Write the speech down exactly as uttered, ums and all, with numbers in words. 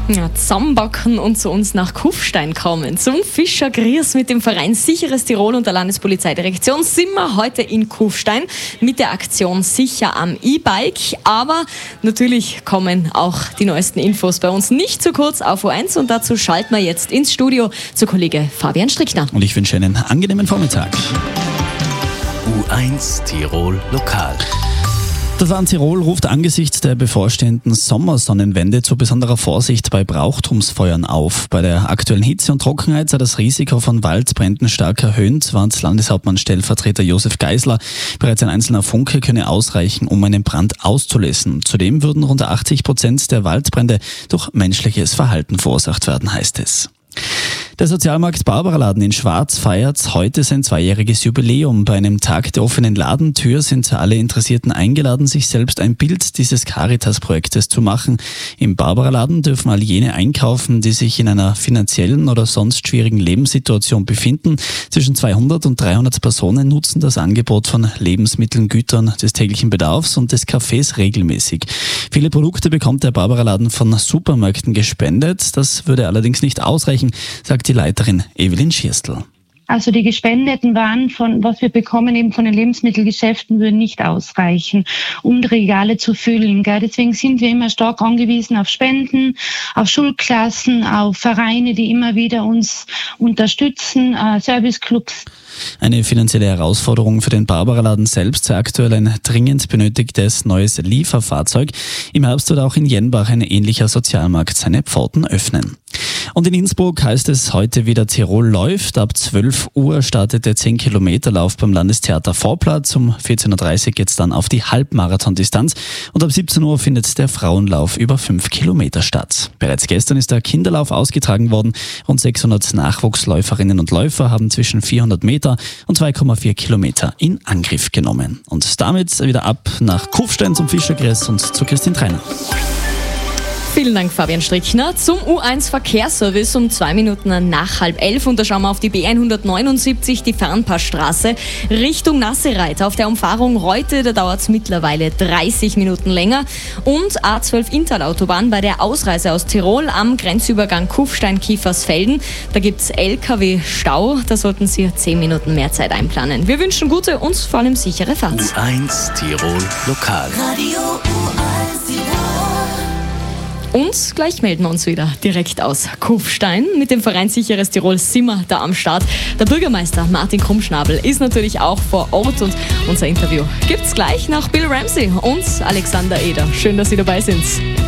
Ja, zusammenbacken und zu uns nach Kufstein kommen. Zum Fischer Griers mit dem Verein Sicheres Tirol und der Landespolizeidirektion sind wir heute in Kufstein mit der Aktion Sicher am E-Bike. Aber natürlich kommen auch die neuesten Infos bei uns nicht zu kurz auf U eins und dazu schalten wir jetzt ins Studio zu Kollege Fabian Strickner. Und ich wünsche einen angenehmen Vormittag. U eins Tirol Lokal. Das Land Tirol ruft angesichts der bevorstehenden Sommersonnenwende zu besonderer Vorsicht bei Brauchtumsfeuern auf. Bei der aktuellen Hitze und Trockenheit sei das Risiko von Waldbränden stark erhöht, warnt Landeshauptmann-Stellvertreter Josef Geisler. Bereits ein einzelner Funke könne ausreichen, um einen Brand auszulösen. Zudem würden rund achtzig Prozent der Waldbrände durch menschliches Verhalten verursacht werden, heißt es. Der Sozialmarkt Barbara-Laden in Schwarz feiert heute sein zweijähriges Jubiläum. Bei einem Tag der offenen Ladentür sind alle Interessierten eingeladen, sich selbst ein Bild dieses Caritas-Projektes zu machen. Im Barbara-Laden dürfen all jene einkaufen, die sich in einer finanziellen oder sonst schwierigen Lebenssituation befinden. Zwischen zweihundert und dreihundert Personen nutzen das Angebot von Lebensmitteln, Gütern des täglichen Bedarfs und des Cafés regelmäßig. Viele Produkte bekommt der Barbara-Laden von Supermärkten gespendet. Das würde allerdings nicht ausreichen, sagt die Leiterin Evelyn Schierstl. Also die gespendeten Waren, von was wir bekommen eben von den Lebensmittelgeschäften, würden nicht ausreichen, um die Regale zu füllen. Gell? Deswegen sind wir immer stark angewiesen auf Spenden, auf Schulklassen, auf Vereine, die immer wieder uns unterstützen, äh, Serviceclubs. Eine finanzielle Herausforderung für den Barbara-Laden selbst sei aktuell ein dringend benötigtes neues Lieferfahrzeug. Im Herbst wird auch in Jenbach ein ähnlicher Sozialmarkt seine Pforten öffnen. Und in Innsbruck heißt es heute wieder Tirol läuft. Ab zwölf Uhr startet der zehn Kilometer Lauf beim Landestheater Vorplatz. Um vierzehn Uhr dreißig geht es dann auf die Halbmarathon-Distanz. Und ab siebzehn Uhr findet der Frauenlauf über fünf Kilometer statt. Bereits gestern ist der Kinderlauf ausgetragen worden. Rund sechshundert Nachwuchsläuferinnen und Läufer haben zwischen vierhundert Meter und zwei Komma vier Kilometer in Angriff genommen. Und damit wieder ab nach Kufstein zum Fischer Griers und zu Christine Treiner. Vielen Dank, Fabian Strickner. Zum U eins Verkehrsservice um zwei Minuten nach halb elf. Und da schauen wir auf die B hundertneunundsiebzig, die Fernpassstraße, Richtung Nassereit. Auf der Umfahrung Reute, da dauert es mittlerweile dreißig Minuten länger. Und A zwölf Inntal-Autobahn bei der Ausreise aus Tirol am Grenzübergang Kufstein-Kiefersfelden. Da gibt es L K W-Stau. Da sollten Sie zehn Minuten mehr Zeit einplanen. Wir wünschen gute und vor allem sichere Fahrt. U eins Tirol Lokal. Radio U eins Tirol. Und gleich melden wir uns wieder direkt aus Kufstein. Mit dem Verein Sicheres Tirol sind wir da am Start. Der Bürgermeister Martin Krummschnabel ist natürlich auch vor Ort und unser Interview gibt's gleich nach Bill Ramsey und Alexander Eder. Schön, dass Sie dabei sind.